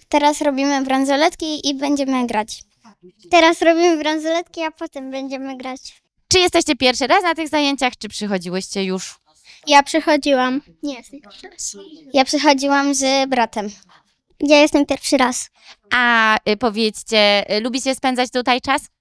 Teraz robimy bransoletki i będziemy grać. Teraz robimy bransoletki, a potem będziemy grać. Czy jesteście pierwszy raz na tych zajęciach, czy przychodziłyście już? Ja przychodziłam. Nie jestem pierwszy raz. Ja przychodziłam z bratem. Ja jestem pierwszy raz. A powiedzcie, lubicie spędzać tutaj czas?